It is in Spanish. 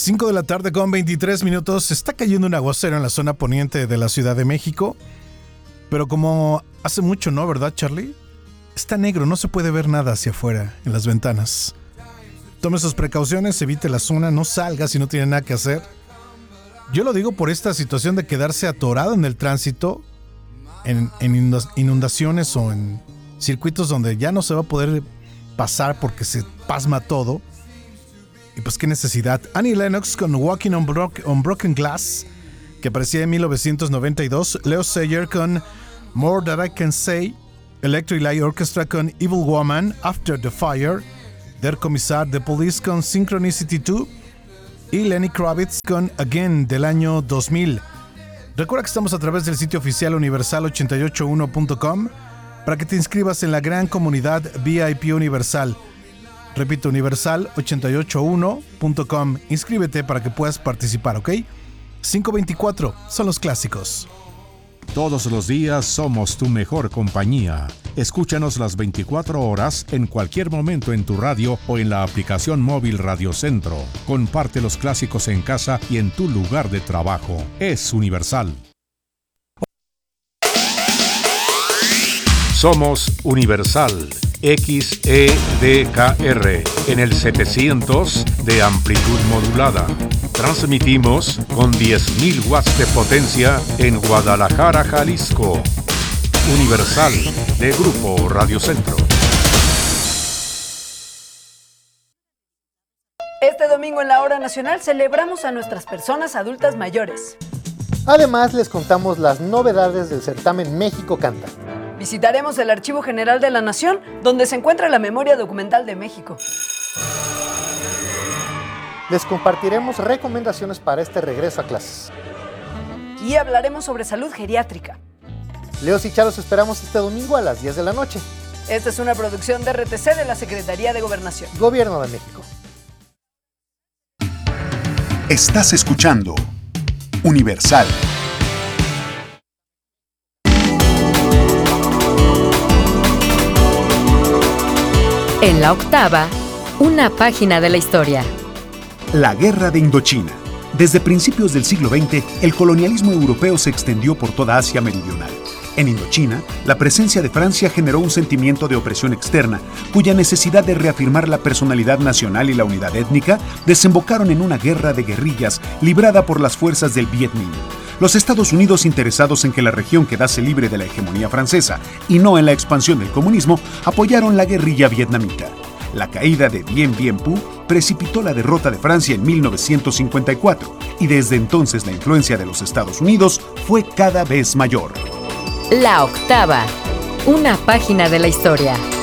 5 de la tarde con 23 minutos. Está cayendo un aguacero en la zona poniente de la Ciudad de México. Pero como hace mucho, ¿no? ¿Verdad, Charlie? Está negro, no se puede ver nada hacia afuera en las ventanas. Tome sus precauciones, evite la zona, no salga si no tiene nada que hacer. Yo lo digo por esta situación de quedarse atorado en el tránsito, en inundaciones o en circuitos donde ya no se va a poder pasar porque se pasma todo. Y pues qué necesidad. Annie Lennox con Walking on Broken Glass, que aparecía en 1992. Leo Sayer con More That I Can Say. Electric Light Orchestra con Evil Woman, After the Fire. Der Kommissar, The Police con Synchronicity 2. Y Lenny Kravitz con Again del año 2000. Recuerda que estamos a través del sitio oficial universal881.com para que te inscribas en la gran comunidad VIP Universal. Repito, universal881.com. Inscríbete para que puedas participar, ¿ok? 524 son los clásicos. Todos los días somos tu mejor compañía. Escúchanos las 24 horas en cualquier momento en tu radio o en la aplicación móvil Radio Centro. Comparte los clásicos en casa y en tu lugar de trabajo. Es Universal. Somos Universal XEDKR en el 700 de amplitud modulada. Transmitimos con 10.000 watts de potencia en Guadalajara, Jalisco. Universal de Grupo Radio Centro. Este domingo en la Hora Nacional celebramos a nuestras personas adultas mayores. Además, les contamos las novedades del certamen México Canta. Visitaremos el Archivo General de la Nación, donde se encuentra la memoria documental de México. Les compartiremos recomendaciones para este regreso a clases. Y hablaremos sobre salud geriátrica. Leos y Charo, los esperamos este domingo a las 10 de la noche. Esta es una producción de RTC de la Secretaría de Gobernación. Gobierno de México. Estás escuchando Universal. En la octava, una página de la historia. La Guerra de Indochina. Desde principios del siglo XX, el colonialismo europeo se extendió por toda Asia meridional. En Indochina, la presencia de Francia generó un sentimiento de opresión externa, cuya necesidad de reafirmar la personalidad nacional y la unidad étnica desembocaron en una guerra de guerrillas librada por las fuerzas del Viet Minh. Los Estados Unidos, interesados en que la región quedase libre de la hegemonía francesa y no en la expansión del comunismo, apoyaron la guerrilla vietnamita. La caída de Dien Bien Phu precipitó la derrota de Francia en 1954 y desde entonces la influencia de los Estados Unidos fue cada vez mayor. La octava, una página de la historia.